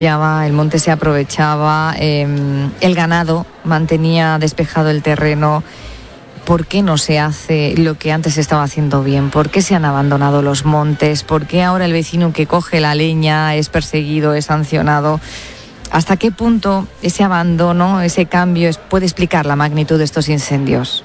El monte se aprovechaba, el ganado mantenía despejado el terreno. ¿Por qué no se hace lo que antes se estaba haciendo bien? ¿Por qué se han abandonado los montes? ¿Por qué ahora el vecino que coge la leña es perseguido, es sancionado? ¿Hasta qué punto ese abandono, ese cambio puede explicar la magnitud de estos incendios?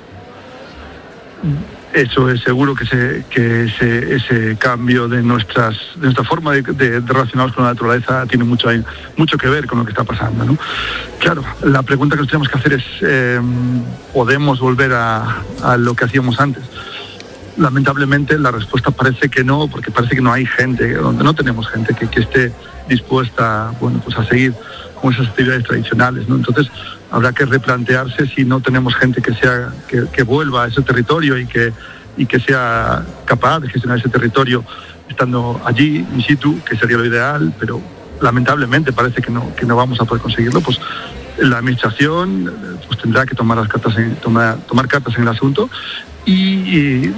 Eso es seguro que ese cambio de nuestra forma de relacionarnos con la naturaleza tiene mucho que ver con lo que está pasando, ¿no? Claro, la pregunta que nos tenemos que hacer es, ¿podemos volver a lo que hacíamos antes? Lamentablemente la respuesta parece que no, porque parece que no hay gente, donde no tenemos gente que esté dispuesta, a seguir con esas actividades tradicionales, ¿no? Entonces habrá que replantearse si no tenemos gente que vuelva a ese territorio y que sea capaz de gestionar ese territorio estando allí in situ, que sería lo ideal, pero lamentablemente parece que no vamos a poder conseguirlo. Pues la administración tendrá que tomar cartas en el asunto y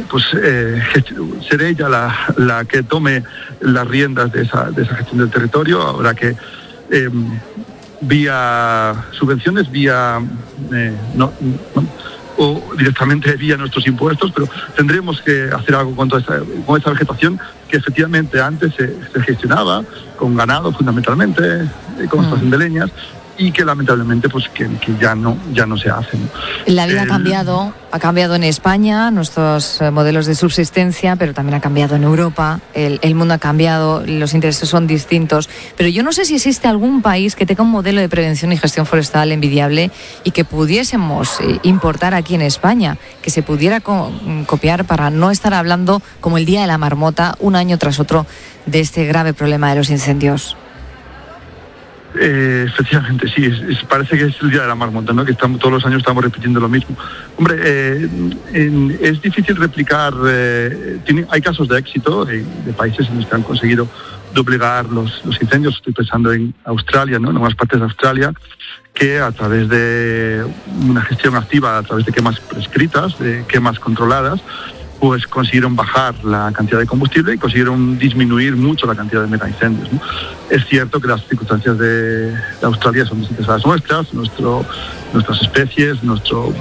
seré ella la que tome las riendas de esa gestión del territorio. Habrá que vía subvenciones, o directamente vía nuestros impuestos, pero tendremos que hacer algo con esta vegetación que efectivamente antes se gestionaba con ganado fundamentalmente, con extracción de leñas, y que lamentablemente que ya no se hacen. La vida ha cambiado en España, nuestros modelos de subsistencia, pero también ha cambiado en Europa, el mundo ha cambiado, los intereses son distintos, pero yo no sé si existe algún país que tenga un modelo de prevención y gestión forestal envidiable y que pudiésemos importar aquí en España, que se pudiera copiar para no estar hablando como el Día de la Marmota, un año tras otro, de este grave problema de los incendios. Efectivamente, sí, parece que es el Día de la Marmota, ¿no? Que todos los años estamos repitiendo lo mismo. Hombre, es difícil replicar, hay casos de éxito de países en los que han conseguido doblegar los incendios. Estoy pensando en Australia, ¿no? En algunas partes de Australia, que a través de una gestión activa, a través de quemas prescritas, de quemas controladas, pues consiguieron bajar la cantidad de combustible y consiguieron disminuir mucho la cantidad de megaincendios, ¿no? Es cierto que las circunstancias de Australia son distintas a las nuestras, nuestras especies, nuestro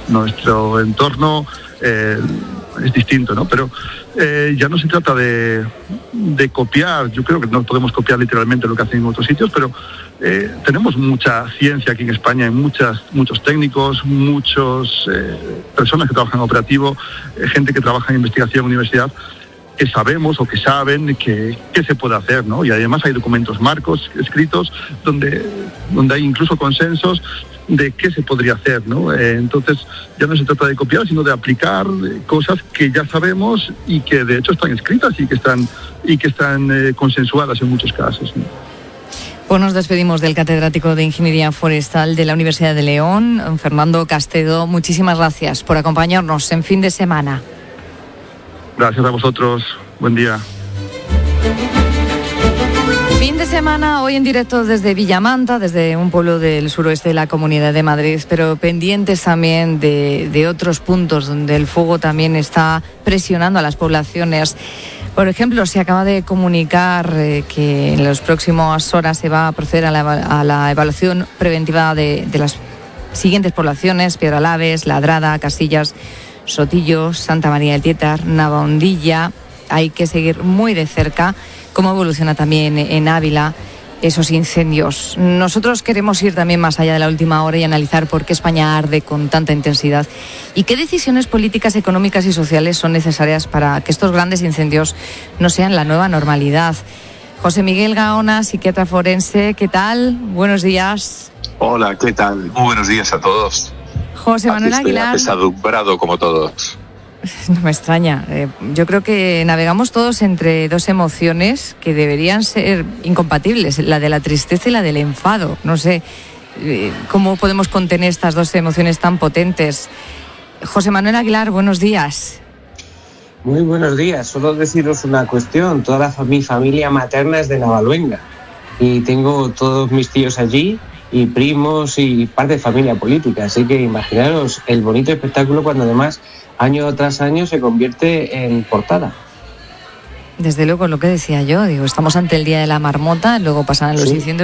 entorno es distinto, ¿no? Pero ya no se trata de copiar. Yo creo que no podemos copiar literalmente lo que hacen en otros sitios, pero tenemos mucha ciencia aquí en España, hay muchos técnicos, muchas personas que trabajan en operativo, gente que trabaja en investigación en universidad, que sabemos o que saben que se puede hacer, ¿no? Y además hay documentos marcos escritos donde hay incluso consensos de qué se podría hacer, ¿no? Entonces ya no se trata de copiar, sino de aplicar cosas que ya sabemos y que de hecho están escritas y que están consensuadas en muchos casos, ¿no? Pues nos despedimos del catedrático de Ingeniería Forestal de la Universidad de León, Fernando Castedo. Muchísimas gracias por acompañarnos en fin de semana. Gracias a vosotros. Buen día. Fin de semana, hoy en directo desde Villamanta, desde un pueblo del suroeste de la Comunidad de Madrid, pero pendientes también de otros puntos donde el fuego también está presionando a las poblaciones. Por ejemplo, se acaba de comunicar que en las próximas horas se va a proceder a la evaluación preventiva de las siguientes poblaciones: Piedralaves, Ladrada, Casillas, Sotillo, Santa María del Tietar, Navahondilla. Hay que seguir muy de cerca cómo evoluciona también en Ávila esos incendios. Nosotros queremos ir también más allá de la última hora y analizar por qué España arde con tanta intensidad y qué decisiones políticas, económicas y sociales son necesarias para que estos grandes incendios no sean la nueva normalidad. José Miguel Gaona, psiquiatra forense, ¿qué tal? Buenos días. Hola, ¿qué tal? Muy buenos días a todos. José Manuel Aguilar. Apesadumbrado como todos. No me extraña. Yo creo que navegamos todos entre dos emociones que deberían ser incompatibles, la de la tristeza y la del enfado. No sé cómo podemos contener estas dos emociones tan potentes. José Manuel Aguilar, buenos días. Muy buenos días. Solo deciros una cuestión. Mi familia materna es de Navaluenga y tengo todos mis tíos allí y primos y parte de familia política. Así que imaginaros el bonito espectáculo cuando además año tras año se convierte en portada. Desde luego, lo que decía yo, digo, estamos ante el Día de la Marmota, luego pasarán los Sí. incendios